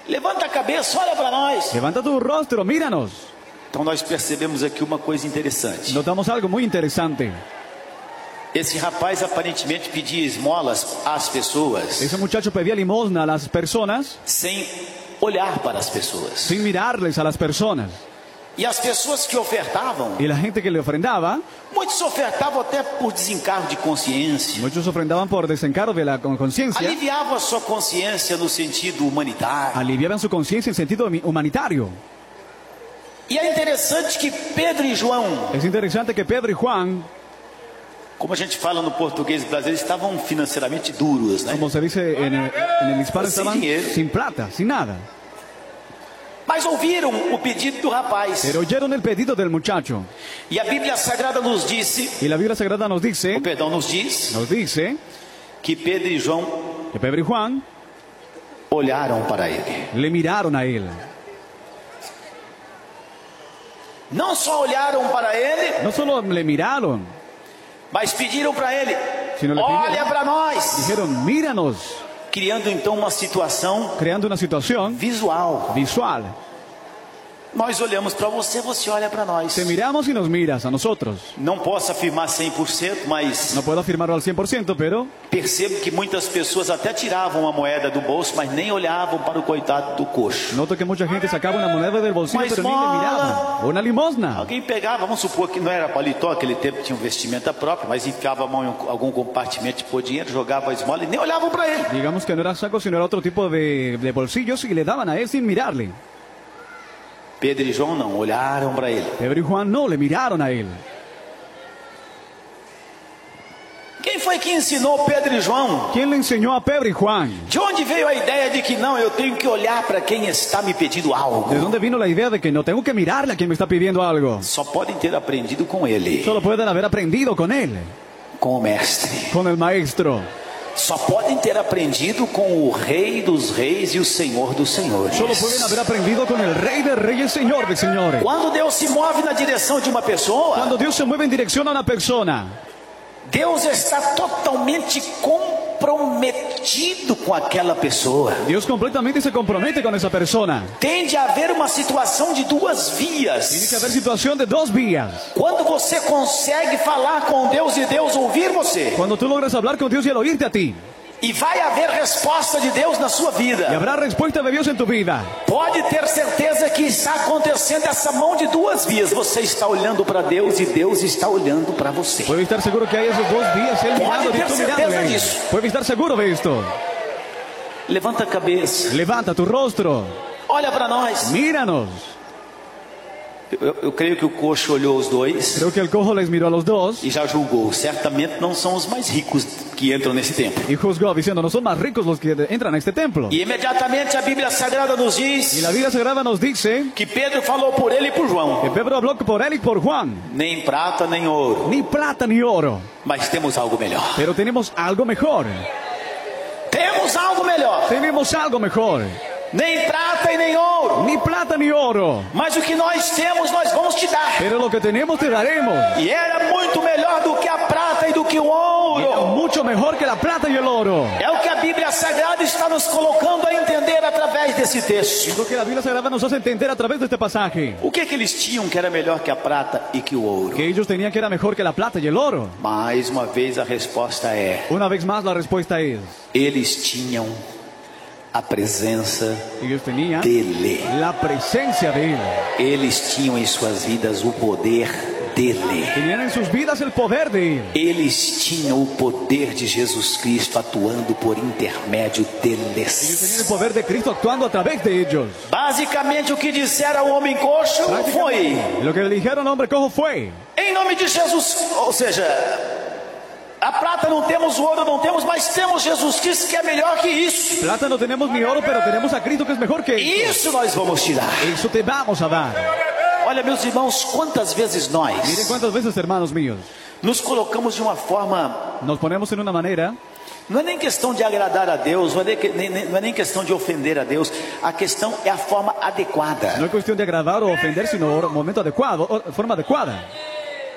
Levanta a cabeça, olha para nós. Levanta tu rostro, míranos. Então nós percebemos aqui uma coisa interessante. Notamos algo muy interesante. Esse rapaz aparentemente pedia esmolas às pessoas Ese muchacho pedía limosna a las personas sem olhar para as pessoas. sin mirarles a las personas. E as pessoas que ofertavam, Y la gente que le ofrendaba, muitos ofertavam até por desencargo de consciência. muchos ofrendaban por desencargo de la conciencia, Aliviavam a sua consciência no sentido humanitário. aliviaban su conciencia en sentido humanitario. E é interessante que Pedro e João, Es interesante que Pedro y Juan, como a gente fala no português brasileiro, estavam financeiramente duros, né? como se dice en el hispano, Sin estaban dinero. sin plata, sin nada. Mas ouviram o pedido do rapaz. Pero oyeron el pedido del muchacho. E a Bíblia Sagrada nos disse, Y la Biblia Sagrada nos dice nos diz que Pedro e João que Pedro y Juan olharam para ele. le miraron a él. Não só olharam para ele, No solo le miraron, mas pediram para ele: sino le olha pidieron, para nós. dijeron, míranos, Criando então uma situação creando una situación visual. visual. Nós olhamos para você, você olha para nós. Te miramos y nos miras a nosotros. Não posso afirmar 100%, mas No puedo afirmarlo al 100%, pero percebo que muitas pessoas até tiravam a moeda do bolso, mas nem olhavam para o coitado do coxo. noto que mucha gente sacaba una moneda del bolsillo, Uma pero ni le esmola. miraban. Una limosna. Alguém pegava, vamos supor que não era paletó, aquele tempo tinha um vestimenta próprio, mas enfiava a mão em algum compartimento de pôr dinheiro, jogava a esmola e nem olhavam para ele. Digamos que no era saco, sino era otro tipo de bolsillos y le daban a él sin mirarle. Pedro e João não, olharam para ele. Pedro y Juan no, le miraron a él. Quem foi que ensinou Pedro e João? ¿Quién le enseñó a Pedro y Juan? De onde veio a ideia de que não, eu tenho que olhar para quem está me pedindo algo? ¿De dónde vino la idea de que no tengo que mirarle a quien me está pidiendo algo? Só podem ter aprendido com ele, Solo pueden haber aprendido con él, com o mestre. con el maestro. Só podem ter aprendido com o Rei dos Reis e o Senhor dos Senhores. Solo pueden haber aprendido con el Rey de Reyes, Señor de Señores. Quando Deus se move na direção de uma pessoa, Cuando Dios se mueve en dirección a una persona, Deus está totalmente comprometido com aquela pessoa. Dios completamente se compromete con esa persona. Tem de haver uma situação de duas Tiene que vias. haber situación de dos vías. Quando você consegue falar com Deus e Deus ouvir você, Cuando tú logras hablar con Dios y él oírte a ti, e vai haver resposta de Deus na sua y vida, habrá respuesta de Dios en tu vida, pode ter certeza que está acontecendo essa mão de duas vias. Você está olhando para Deus e Deus está olhando para você. puede estar seguro que hay esos dos vías, él mirando y ter tú certeza mirándole a él. disso. Puede estar seguro de esto. Levanta a cabeça, Levanta tu rostro, olha para nós. míranos. Eu creio que o coxo olhou os dois Creo que el cojo les miró a los dos e já julgou. Certamente não são os mais ricos que entram nesse templo. y juzgó diciendo, no son más ricos los que entran a este templo. E imediatamente a Bíblia Sagrada nos Y diz la Biblia Sagrada nos dice que Pedro falou por ele e por João: que Pedro habló por él y por Juan. nem prata nem ouro, Ni plata ni oro, mas temos algo melhor. pero tenemos algo mejor. Temos algo melhor. Tenemos algo mejor. Nem prata e nem ouro, Ni plata ni oro, mas o que nós temos nós vamos te dar. pero lo que tenemos te daremos. E era muito melhor do que a prata e do que o ouro. Mucho mejor que la plata y el oro. É o que a Bíblia Sagrada está nos colocando a entender através desse texto. Lo que la Biblia Sagrada nos hace entender a través de este pasaje. O que eles tinham que era melhor que a prata e que o ouro? Que ellos tenían que era mejor que la plata y el oro. Mais uma vez a resposta é: Una vez más la respuesta es, eles tinham a presença ellos tenían dele. la presencia de él. Eles tinham em suas vidas o poder dele. Tenían en sus vidas el poder de él. Eles tinham o poder de Jesus Cristo atuando por intermédio Ellos tenían deles. el poder de Cristo actuando a través de ellos. Basicamente o que disseram ao homem coxo foi: Lo que le dijeron al hombre cojo fue, em nome de Jesus, ou seja, a prata não temos, o ouro não temos, mas temos Jesus Cristo que é melhor que isso. plata no tenemos ni oro, pero tenemos a Cristo que es mejor que eso. Isso nós vamos tirar. Eso te vamos a dar. Olha, meus irmãos, quantas vezes Miren nós cuántas veces, hermanos míos, nos colocamos de uma forma, nos ponemos en una manera, não é nem questão de agradar a Deus, não é nem questão de ofender a Deus, a questão é a forma adequada. no es cuestión de agradar o ofender, sino momento adecuado, forma adecuada.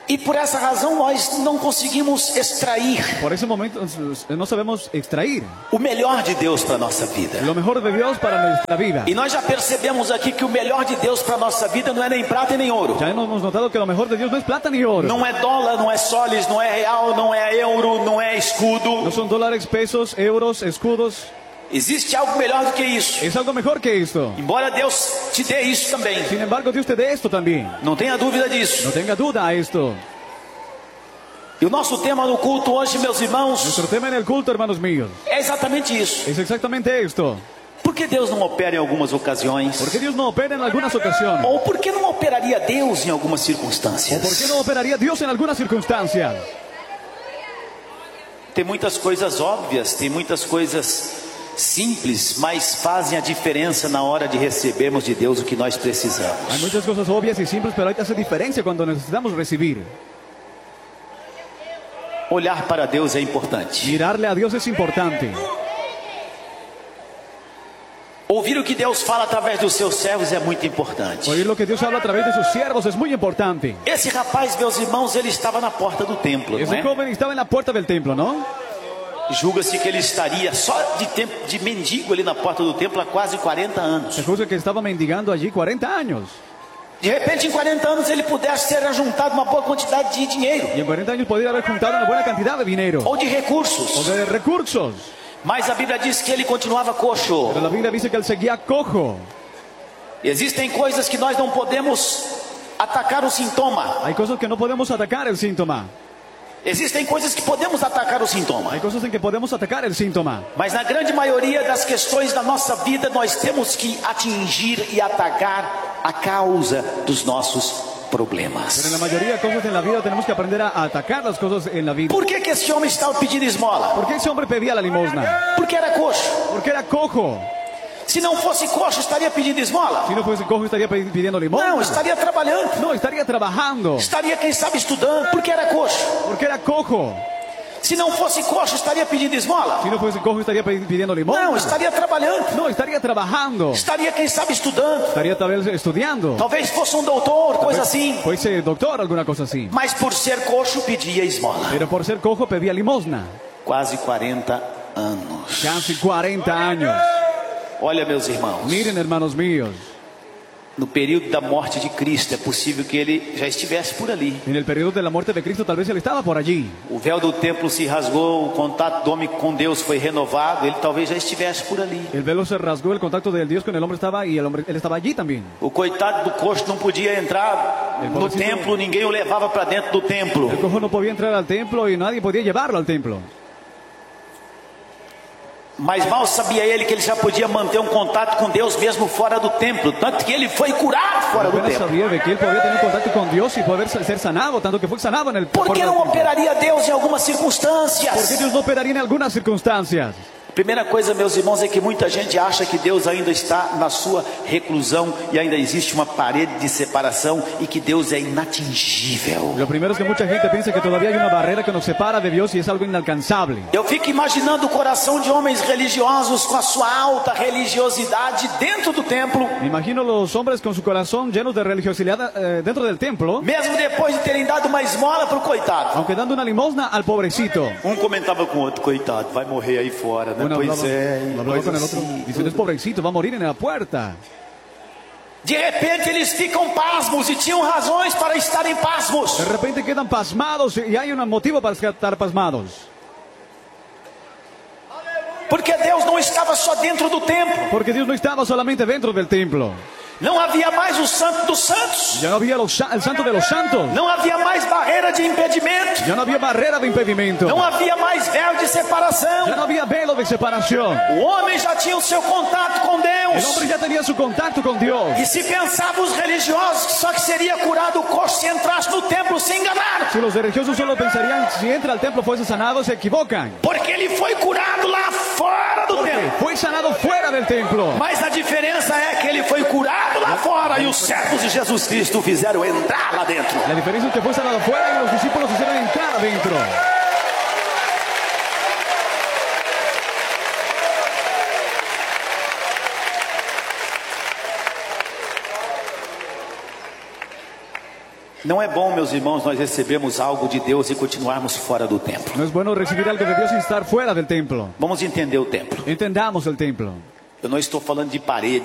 E por essa razão nós não conseguimos extrair Por ese momento no sabemos extrair o melhor de Deus para a nossa vida. lo mejor de Dios para nuestra vida. E nós já percebemos aqui que o melhor de Deus para a nossa vida não é nem prata e nem ouro. Ya hemos notado que lo mejor de Dios no es plata ni oro. Não é dólar, não é soles, não é real, não é euro, não é escudo. No son dólares, pesos, euros, escudos. Existe algo melhor do que isso. Es algo mejor que esto. Embora Deus te dê isso também. Sin embargo, Dios te dé esto también. Não tenha dúvida disso. No tenga duda a esto. E o nosso tema no culto hoje, meus irmãos, Nuestro tema en el culto, hermanos míos, é exatamente isso. es exactamente esto. Por que Deus não opera em algumas ocasiões? ¿Por qué Dios no opera en algunas ocasiones? Ou por que não operaria Deus em algumas ¿O por qué circunstâncias? no operaría Dios en algunas circunstancias? Tem muitas coisas óbvias, tem muitas coisas simples, mas fazem a diferença na hora de recebermos de Deus o que nós Hay precisamos. muchas cosas obvias y simples, pero hay que hacer diferencia cuando necesitamos recibir. Olhar para Deus é importante. Mirarle a Dios es importante. Ouvir o que Deus fala através dos seus servos é muito importante. Oír lo que Dios habla a través de sus siervos es muy importante. Esse rapaz, meus irmãos, ele estava na porta do templo, não Ese é? joven estaba en la puerta del templo, ¿no? Julga-se que ele estaria só de mendigo ali na porta do templo há quase 40 anos. Se juzga que estaba mendigando allí 40 años. De repente, em 40 anos, ele pudesse ter ajuntado uma boa quantidade de dinheiro Y en 40 años podría haber juntado una buena cantidad de dinero ou de o recursos. de recursos. Mas a Bíblia diz que ele continuava coxo. Pero la Biblia dice que él seguía cojo. Existem coisas que nós não podemos atacar o sintoma. Hay cosas que no podemos atacar el síntoma. Existem coisas que podemos atacar o sintoma. Hay cosas en que podemos atacar el síntoma. Mas na grande maioria das questões da nossa vida, nós temos que atingir e atacar a causa dos nossos problemas. Pero en la mayoría de cosas en la vida tenemos que aprender a atacar las cosas en la vida. Por que esse homem estava pedindo esmola? ¿Por qué ese hombre pedía la limosna? Porque era coxo. Porque era cojo. Se não fosse coxo, estaria pedindo esmola? Si no fuese cojo estaría pidiendo limosna. Não, estaria trabalhando. No, estaría trabajando. Estaria, quem sabe, estudando. Porque era coxo. Porque era cojo. Se não fosse coxo, estaria pedindo esmola? Si no fuese cojo estaría pidiendo limosna. Não, estaria trabalhando. No, estaría trabajando. Estaria, quem sabe, estudando. Estaría tal vez estudiando. Talvez fosse doutor, coisa assim. Fuese doctor, alguna cosa así. Mas por ser coxo, pedia esmola. Pero por ser cojo pedía limosna. Quase 40 anos. Casi 40 años. Olha, meus irmãos, Miren, hermanos míos. no período da morte de Cristo, é possível que ele já estivesse por ali. En el periodo de la muerte de Cristo tal vez él estaba por allí. O véu do templo se rasgou, o contato do homem com Deus foi renovado, ele talvez já estivesse por ali. El velo se rasgó, el contacto del Dios con el hombre estaba y él estaba allí también. O coitado do coxo não podia entrar no templo, ninguém o levava para dentro do templo. El cojo no podía entrar al templo y nadie podía llevarlo al templo. Mas mal sabia ele que ele já podia manter um contato com Deus mesmo fora do templo, tanto que ele foi curado fora do Apenas templo. sabía de que él podía tener contacto con Dios y poder ser sanado, tanto que fue sanado en el Por que fuera del não templo. operaria Deus em algumas ¿Por qué circunstâncias? Dios no operaría en algunas circunstancias? Primeira coisa, meus irmãos, é que muita gente acha que Deus ainda está na sua reclusão e ainda existe uma parede de separação e que Deus é inatingível. Lo primero es que mucha gente piensa que todavía hay una barrera que nos separa de Dios y es algo inalcanzable. Eu fico imaginando o coração de homens religiosos com a sua alta religiosidade dentro do templo, Me imagino los hombres con su corazón llenos de religiosidad dentro del templo, mesmo depois de terem dado uma esmola para o coitado. aunque dando una limosna al pobrecito. Comentava com o outro, coitado, vai morrer aí fora, né? Uno Pois é, hablaba con el otro, assim. diciendo, es pobrecito, va a morir en la puerta. De repente eles ficam pasmos e tinham razões para estarem pasmos. De repente quedan pasmados y hay un motivo para estar pasmados. Porque Deus não estava só dentro do templo. Porque Dios no estaba solamente dentro del templo. Não havia mais o santo dos santos. Ya no había el santo de los santos. Não havia mais barreira de impedimento. Ya no había barrera de impedimento. Não havia mais véu de separação. Ya no había velo de separación. O homem já tinha o seu contato com El Deus. hombre ya tenía su contacto con Dios. E se pensavam os religiosos que só que seria curado o coxo se entrasse no templo, se enganaram. Si los religiosos solo pensarían si entra al templo fuese sanado, se equivocan. Porque ele foi curado lá fora do templo. Fue sanado fuera del templo. Mas a diferença é que ele foi curado lá fora e os servos de Jesus Cristo fizeram entrar lá dentro. La diferencia es que fue sanado fuera y los discípulos hicieron entrar adentro. Não é bom, meus irmãos, nós recebemos algo de Deus e continuarmos fora do templo. No es bueno recibir algo de Dios y estar fuera del templo. Vamos entender o templo. Entendamos el templo. Eu não estou falando de parede.